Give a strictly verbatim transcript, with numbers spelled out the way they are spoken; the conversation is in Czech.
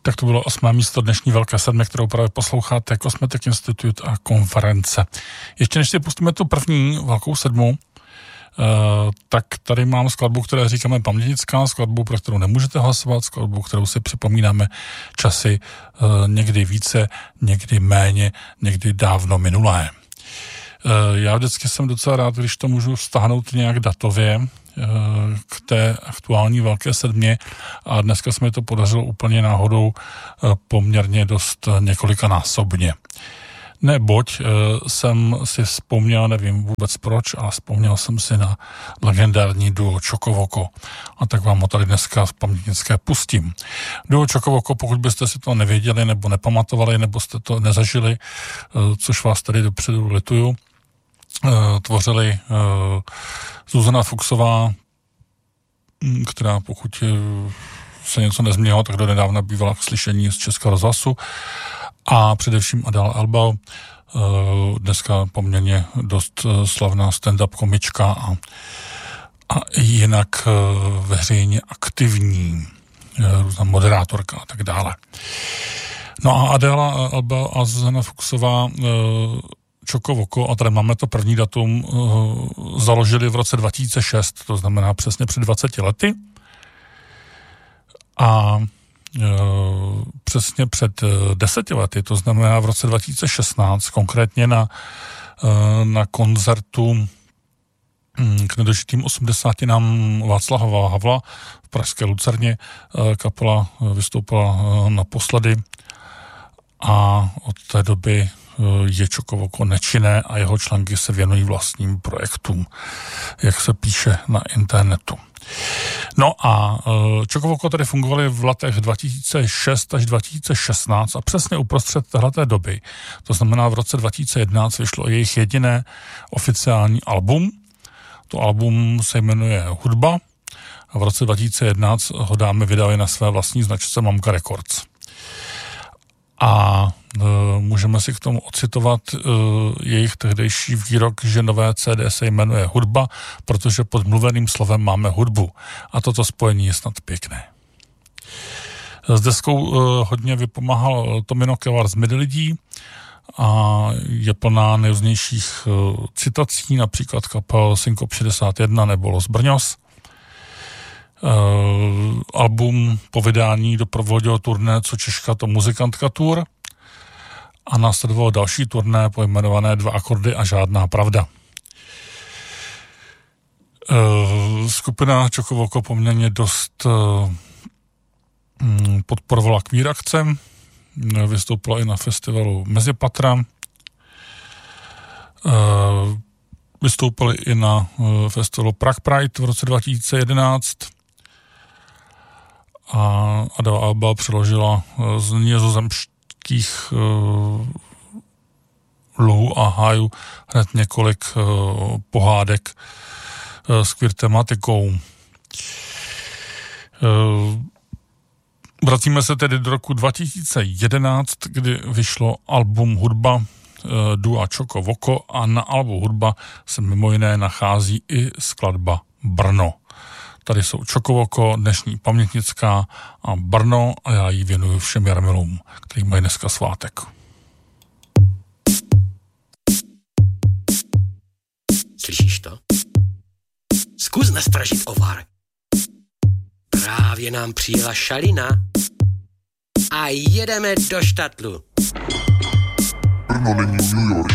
Tak to bylo osmé místo dnešní Velké sedmi, kterou právě posloucháte, Cosmetic Institute a konference. Ještě než si pustíme tu první Velkou sedmu, Uh, tak tady mám skladbu, které říkáme pamětnická, skladbu, pro kterou nemůžete hlasovat, skladbu, kterou si připomínáme časy uh, někdy více, někdy méně, někdy dávno minulé. Uh, já vždycky jsem docela rád, když to můžu stáhnout nějak datově uh, k té aktuální Velké sedmě a dneska se mi to podařilo úplně náhodou uh, poměrně dost uh, několikanásobně. Neboť e, jsem si vzpomněl, nevím vůbec proč, ale vzpomněl jsem si na legendární duo Čokovoko. A tak vám ho tady dneska v pamětnické pustím. Duo Čokovoko, pokud byste si to nevěděli, nebo nepamatovali, nebo jste to nezažili, e, což vás tady dopředu lituju, e, tvořili e, Zuzana Fuchsová, která pokud e, se něco nezměnilo, tak do nedávna bývala k slyšení z Českého rozhlasu, a především Adela Elba, dneska poměrně dost slavná stand-up komička a, a jinak veřejně aktivní, různá moderátorka a tak dále. No a Adela Elba a Zuzana Fuchsová Čokovoko, a tady máme to první datum, založili v roce dva tisíce šest, to znamená přesně před dvaceti lety. A přesně před deseti lety, to znamená v roce dva tisíce šestnáct, konkrétně na, na koncertu k nedožitým osmdesátinám Václava Havla v pražské Lucerně kapela vystoupila naposledy a od té doby je Čokovoko nečinné a jeho členky se věnují vlastním projektům, jak se píše na internetu. No a Čokovoko tady fungovaly v letech dva tisíce šest až dva tisíce šestnáct a přesně uprostřed téhleté doby, to znamená v roce dva tisíce jedenáct, vyšlo jejich jediné oficiální album. To album se jmenuje Hudba a v roce dva tisíce jedenáct ho dáme vydali na své vlastní značce Mamka Records. A e, můžeme si k tomu ocitovat e, jejich tehdejší výrok, že nové C D se jmenuje Hudba, protože pod mluveným slovem máme hudbu. A toto spojení je snad pěkné. S deskou e, hodně vypomáhal Tomino Kevar z Midi lidí a je plná nejrůznějších e, citací, například kapel Synkop šedesát jedna nebo Los Brňos. Uh, album po vydání doprovodilo turné Co Češka to muzikantka tour a následovalo další turné pojmenované Dva akordy a žádná pravda. Uh, skupina Čokovoko poměrně dost uh, podporovala queer akce, vystoupila i na festivalu Mezipatra, uh, vystoupili i na uh, festivalu Prague Pride v roce dva tisíce jedenáct a Adela Alba přeložila z nizozemských uh, luhů a hájů hned několik uh, pohádek uh, s queer tematikou. Uh, vracíme se tedy do roku dva tisíce jedenáct, kdy vyšlo album Hudba uh, Dua Čokovoko a na albu Hudba se mimo jiné nachází i skladba Brno. Tady jsou Čokovoko, dnešní pamětnická a Brno a já jí věnuju všem Jarmilům, kteří mají dneska svátek. Slyšíš to? Zkus nastražit ovar. Právě nám přijela šalina a jedeme do Štatlu. Brno není New York.